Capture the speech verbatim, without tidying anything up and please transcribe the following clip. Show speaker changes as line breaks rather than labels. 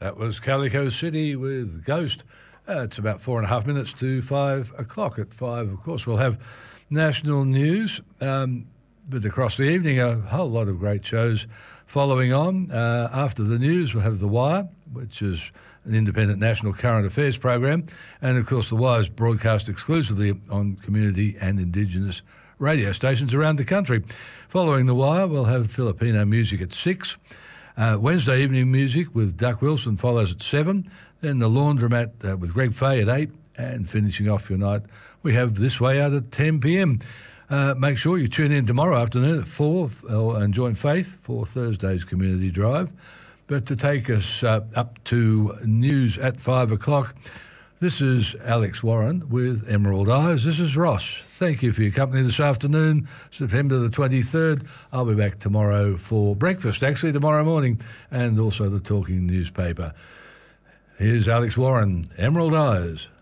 That was Calico City with Ghost. Uh, it's about four and a half minutes to five o'clock. At five, of course, we'll have national news. Um, but across the evening, a whole lot of great shows following on. Uh, after the news, we'll have The Wire, which is an independent national current affairs program. And, of course, The Wire is broadcast exclusively on community and Indigenous radio stations around the country. Following The Wire, we'll have Filipino music at six. Uh, Wednesday evening music with Duck Wilson follows at seven. Then The Laundromat uh, with Greg Fay at eight. And finishing off your night, we have This Way Out at ten p.m. Uh, make sure you tune in tomorrow afternoon at four uh, and join Faith for Thursday's Community Drive. But to take us uh, up to news at five o'clock, this is Alex Warren with Emerald Eyes. This is Ross. Thank you for your company this afternoon, September the twenty-third. I'll be back tomorrow for breakfast, actually tomorrow morning, and also the Talking Newspaper. Here's Alex Warren, Emerald Eyes.